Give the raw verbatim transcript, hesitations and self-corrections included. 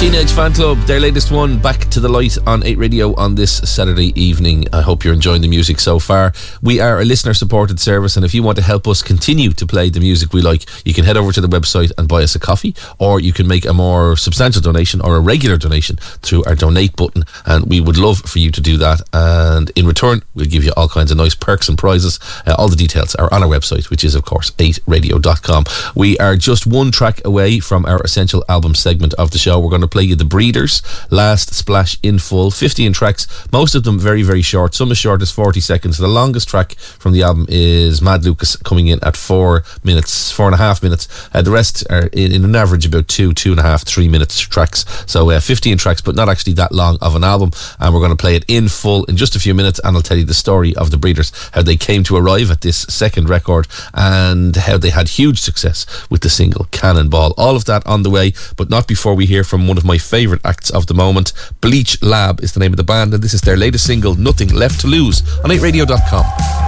Teenage Fan Club, their latest one, Back to the Light on eight Radio on this Saturday evening. I hope you're enjoying the music so far. We are a listener supported service, and if you want to help us continue to play the music we like, you can head over to the website and buy us a coffee, or you can make a more substantial donation or a regular donation through our donate button, and we would love for you to do that. And in return, we'll give you all kinds of nice perks and prizes. Uh, all the details are on our website, which is of course eight radio dot com. We are just one track away from our Essential Album segment of the show. We're going to play you The Breeders, Last Splash in Full, fifteen tracks, most of them very very short, some as short as forty seconds. The longest track from the album is Mad Lucas, coming in at four minutes, four and a half minutes. Uh, the rest are in, in an average about two, two and a half, three minutes tracks. So uh, fifteen tracks, but not actually that long of an album, and we're going to play it in full in just a few minutes, and I'll tell you the story of The Breeders, how they came to arrive at this second record, and how they had huge success with the single Cannonball. All of that on the way, but not before we hear from one of my favourite acts of the moment. Bleach Lab is the name of the band, and this is their latest single, Nothing Left to Lose, on eight radio dot com.